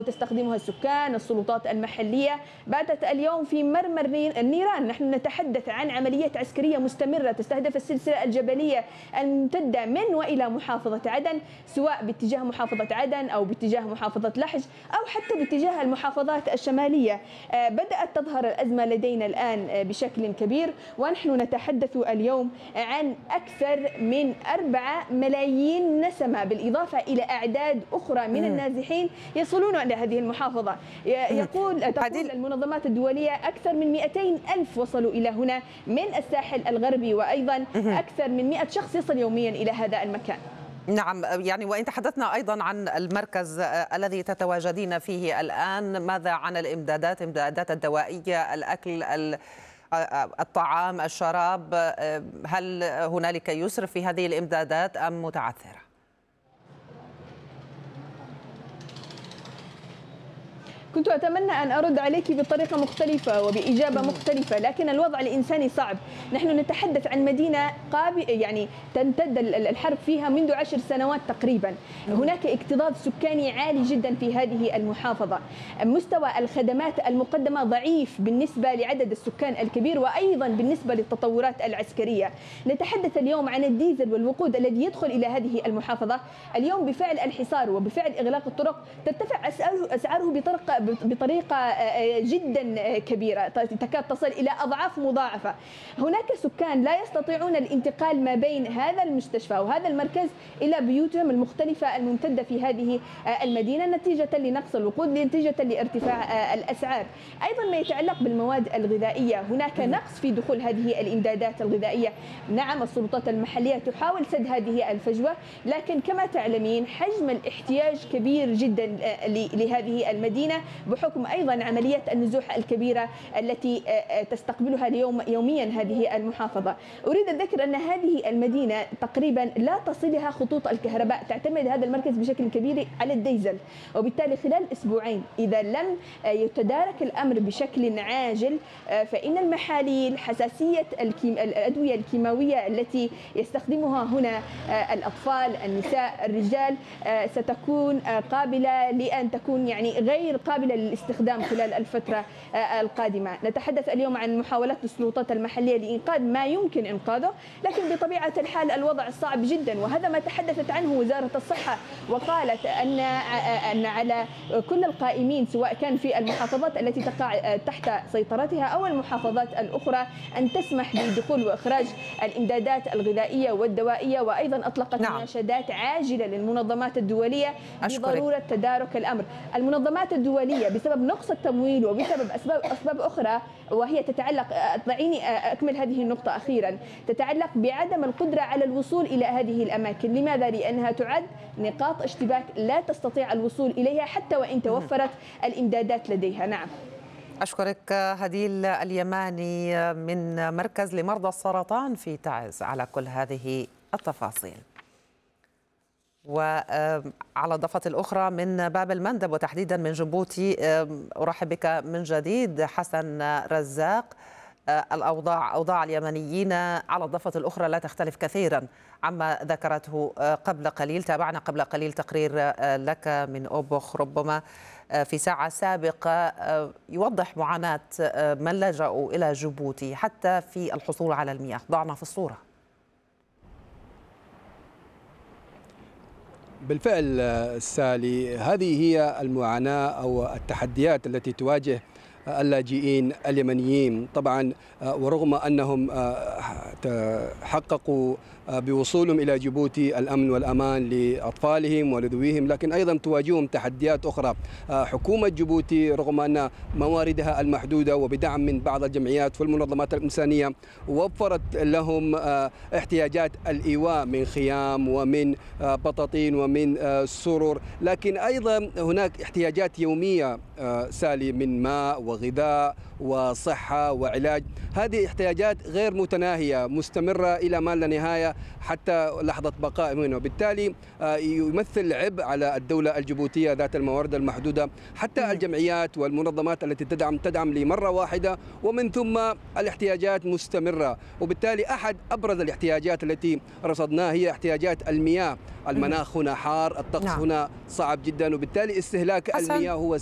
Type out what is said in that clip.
تستخدمها السكان. السلطات المحلية باتت اليوم في مرمر النيران. نحن نتحدث عن عملية عسكرية مستمرة تستهدف السلسلة الجبلية الممتدة من وإلى محافظة عدن، سواء باتجاه محافظة عدن أو باتجاه محافظة لحج أو حتى باتجاه المحافظات الشمالية. بدأت تظهر الأزمة لدينا الآن بشكل كبير، ونحن نتحدث اليوم عن أكثر من 4 ملايين نسمة، بالإضافة إلى أعداد أخرى من النازحين يصلون إلى هذه المحافظة. تقول المنظمات الدولية أكثر من 200 ألف وصلوا إلى هنا من الساحل الغربي، وأيضا أكثر من 100 شخص يصل يوميا إلى هذا المكان. نعم، يعني وإن تحدثنا أيضا عن المركز الذي تتواجدين فيه الآن، ماذا عن الإمدادات الدوائية، الأكل، الطعام، الشراب؟ هل هنالك يسر في هذه الإمدادات أم متعثرة؟ كنت أتمنى أن أرد عليك بطريقة مختلفة وبإجابة مختلفة، لكن الوضع الإنساني صعب. نحن نتحدث عن مدينة يعني تمتد الحرب فيها منذ 10 سنوات تقريبا. هناك اكتظاظ سكاني عالي جدا في هذه المحافظة. مستوى الخدمات المقدمة ضعيف بالنسبة لعدد السكان الكبير، وأيضا بالنسبة للتطورات العسكرية. نتحدث اليوم عن الديزل والوقود الذي يدخل إلى هذه المحافظة. اليوم بفعل الحصار وبفعل إغلاق الطرق ترتفع أسعاره بطريقة جدا كبيرة، تكاد تصل إلى أضعاف مضاعفة. هناك سكان لا يستطيعون الانتقال ما بين هذا المستشفى وهذا المركز إلى بيوتهم المختلفة الممتدة في هذه المدينة، نتيجة لنقص الوقود، نتيجة لارتفاع الأسعار. أيضا ما يتعلق بالمواد الغذائية، هناك نقص في دخول هذه الإمدادات الغذائية. نعم، السلطات المحلية تحاول سد هذه الفجوة، لكن كما تعلمين حجم الاحتياج كبير جدا لهذه المدينة، بحكم أيضا عملية النزوح الكبيرة التي تستقبلها اليوم يوميا هذه المحافظة. أريد الذكر أن هذه المدينة تقريبا لا تصلها خطوط الكهرباء، تعتمد هذا المركز بشكل كبير على الديزل، وبالتالي خلال أسبوعين إذا لم يتدارك الأمر بشكل عاجل فإن المحاليل، حساسية الأدوية الكيماوية التي يستخدمها هنا الأطفال، النساء، الرجال، ستكون قابلة لأن تكون يعني غير قابلة للاستخدام خلال الفترة القادمة. نتحدث اليوم عن محاولات السلطات المحلية لإنقاذ ما يمكن إنقاذه، لكن بطبيعة الحال الوضع صعب جدا، وهذا ما تحدثت عنه وزارة الصحة، وقالت أن على كل القائمين سواء كان في المحافظات التي تقع تحت سيطرتها أو المحافظات الأخرى أن تسمح بدخول وإخراج الإمدادات الغذائية والدوائية، وأيضا أطلقت مناشدات عاجلة للمنظمات الدولية بضرورة تدارك الأمر. المنظمات الدولية بسبب نقص التمويل وبسبب أسباب أخرى، وهي تتعلق، دعيني أكمل هذه النقطة أخيرا، تتعلق بعدم القدرة على الوصول إلى هذه الأماكن. لماذا؟ لأنها تعد نقاط اشتباك لا تستطيع الوصول إليها حتى وإن توفرت الإمدادات لديها. نعم. أشكرك هديل اليماني من مركز لمرضى السرطان في تعز على كل هذه التفاصيل. وعلى الضفة الأخرى من باب المندب وتحديدا من جيبوتي، أرحب بك من جديد حسن رزاق. أوضاع اليمنيين على الضفة الأخرى لا تختلف كثيرا عما ذكرته قبل قليل. تابعنا قبل قليل تقرير لك من أوبخ ربما في ساعة سابقة يوضح معاناة من لجأوا إلى جيبوتي حتى في الحصول على المياه. ضعنا في الصورة. بالفعل سالي، هذه هي المعاناة أو التحديات التي تواجه اللاجئين اليمنيين. طبعا ورغم أنهم حققوا بوصولهم إلى جيبوتي الأمن والأمان لأطفالهم ولذويهم، لكن أيضا تواجههم تحديات أخرى. حكومة جيبوتي رغم أن مواردها المحدودة وبدعم من بعض الجمعيات والمنظمات الإنسانية وفرت لهم احتياجات الإيواء من خيام ومن بطاطين ومن سرر، لكن أيضا هناك احتياجات يومية سالي من ماء وغذاء وصحة وعلاج. هذه احتياجات غير متناهية. مستمرة إلى ما لا نهاية حتى لحظة بقاء منه، وبالتالي يمثل عبء على الدولة الجيبوتية ذات الموارد المحدودة، حتى الجمعيات والمنظمات التي تدعم لمرة واحدة، ومن ثم الاحتياجات مستمرة. وبالتالي أحد أبرز الاحتياجات التي رصدناها هي احتياجات المياه. المناخ هنا حار، الطقس هنا صعب جدا، وبالتالي استهلاك المياه هو